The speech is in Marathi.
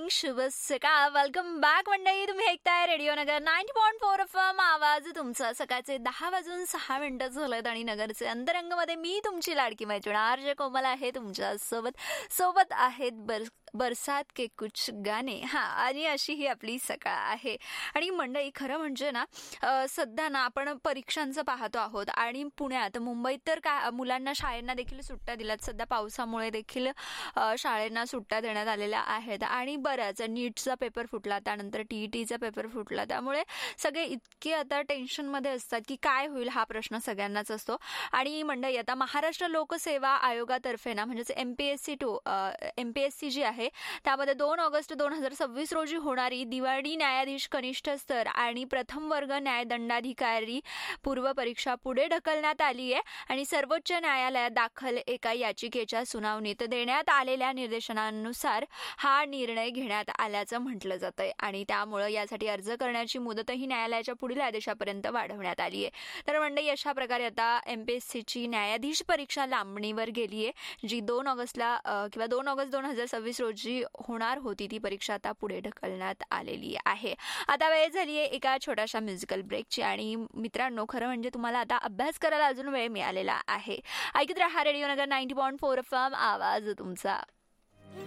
शुभ सकाळ. वेलकम बॅक मंडळी. तुम्ही ऐकताय रेडिओ नगर 90.4 FM. आवाज तुमचा. सकाळचे 10:06 झालेत आणि नगरचे अंतरंगमध्ये मी तुमची लाडकी मैत्रीण आरजे कोमल आहे तुमच्या सोबत आहेत बरसात के कुछ गाणे. आणि अशी ही आपली सकाळ आहे. आणि मंडळी खरं म्हणजे ना सध्या ना आपण परीक्षांचं पाहतो आहोत आणि पुण्यात मुंबईत तर काय मुलांना शाळेंना देखील सुट्ट्या दिल्यात. सध्या पावसामुळे देखील शाळेंना सुट्ट्या देण्यात आलेल्या आहेत आणि बऱ्याच नीटचा पेपर फुटला, त्यानंतर TETचा पेपर फुटला. त्यामुळे सगळे इतके आता टेन्शनमध्ये असतात की काय होईल हा प्रश्न सगळ्यांनाच असतो. आणि मंडळी आता महाराष्ट्र लोकसेवा आयोगातर्फे ना म्हणजेच MPSC जी आहे त्यामध्ये 2 ऑगस्ट 2026 रोजी होणारी दिवाळी न्यायाधीश कनिष्ठ स्तर आणि प्रथम वर्ग न्यायदंडाधिकारी पूर्व परीक्षा पुढे ढकलण्यात आली आहे. आणि सर्वोच्च न्यायालयात दाखल एका याचिकेच्या सुनावणीत देण्यात आलेल्या निर्देशनानुसार हा निर्णय घेण्यात आल्याचं म्हटलं जातंय. आणि त्यामुळे यासाठी अर्ज करण्याची मुदतही न्यायालयाच्या पुढील आदेशापर्यंत वाढवण्यात आली आहे. तर मंडळी अशा प्रकारे आता MPSCची न्यायाधीश परीक्षा लांबणीवर गेली आहे. जी 2 ऑगस्ट 2026 रोजी होणार होती ती परीक्षा आता पुढे ढकलण्यात आलेली आहे. आता वेळ झाली आहे एका छोट्याशा म्युझिकल ब्रेकची. आणि मित्रांनो खरं म्हणजे तुम्हाला आता अभ्यास करायला अजून वेळ मिळालेला आहे. ऐकत रहा रेडिओ नगर 90.4 FM. आवाज तुमचा.